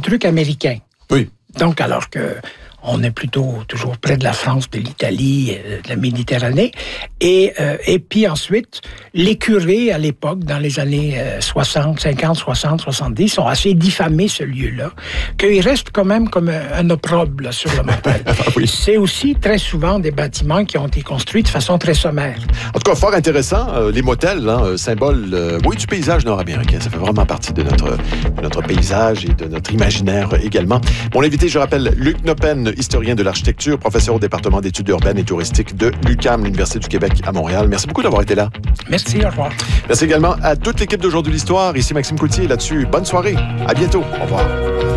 truc américain. Oui. Donc, alors que on est plutôt toujours près de la France, de l'Italie, de la Méditerranée. Et puis ensuite, les curés, à l'époque, dans les années 60, 50, 60, 70, ont assez diffamé ce lieu-là, qu'il reste quand même comme un opprobre là, sur le mental. Oui. C'est aussi très souvent des bâtiments qui ont été construits de façon très sommaire. En tout cas, fort intéressant. Les motels, symbole oui, du paysage nord-américain. Ça fait vraiment partie de notre paysage et de notre imaginaire également. Mon invité, je rappelle, Luc Noppen, historien de l'architecture, professeur au département d'études urbaines et touristiques de l'UQAM, l'Université du Québec à Montréal. Merci beaucoup d'avoir été là. Merci, au revoir. Merci également à toute l'équipe d'Aujourd'hui l'Histoire. Ici Maxime Coutier, là-dessus. Bonne soirée. À bientôt. Au revoir.